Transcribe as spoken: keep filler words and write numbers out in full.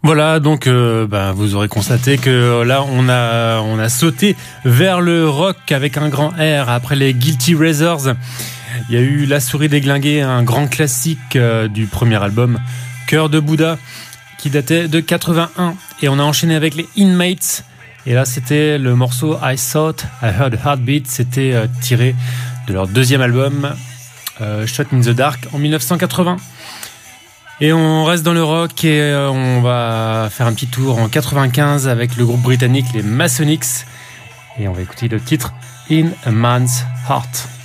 Voilà, donc euh, bah, vous aurez constaté que là on a on a sauté vers le rock avec un grand R après les Guilty Razors. Il y a eu La Souris Déglinguée, un grand classique euh, du premier album Cœur de Bouddha qui datait de quatre-vingt-un, et on a enchaîné avec les Inmates. Et là c'était le morceau I Thought I Heard a Heartbeat, c'était euh, tiré de leur deuxième album euh, Shot in the Dark en dix-neuf cent quatre-vingts. Et on reste dans le rock et on va faire un petit tour en quatre-vingt-quinze avec le groupe britannique les Masonics, et on va écouter le titre In a Man's Heart.